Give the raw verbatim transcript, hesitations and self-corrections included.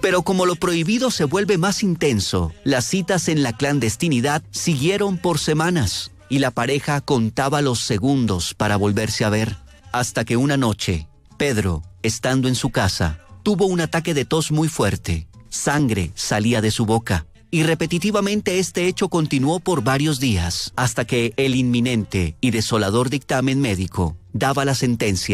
Pero como lo prohibido se vuelve más intenso, las citas en la clandestinidad siguieron por semanas y la pareja contaba los segundos para volverse a ver. Hasta que una noche, Pedro, estando en su casa, tuvo un ataque de tos muy fuerte. Sangre salía de su boca. Y repetitivamente este hecho continuó por varios días, hasta que el inminente y desolador dictamen médico daba la sentencia